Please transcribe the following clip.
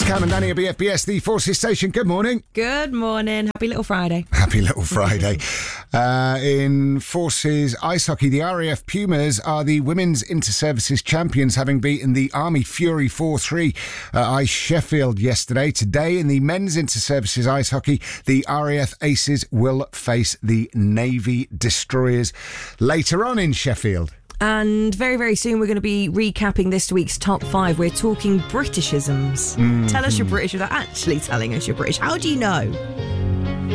Cam and Danny at BFBS, the Forces Station. Good morning. Good morning. Happy little Friday. Happy little Friday. In Forces Ice Hockey, the RAF Pumas are the Women's Inter-Services champions, having beaten the Army Fury 4-3 at Ice Sheffield yesterday. Today, in the Men's Inter-Services Ice Hockey, the RAF Aces will face the Navy Destroyers later on in Sheffield. And very, very soon we're going to be recapping this week's top 5. We're talking Britishisms. Tell us you're British without actually telling us you're British. How do you know?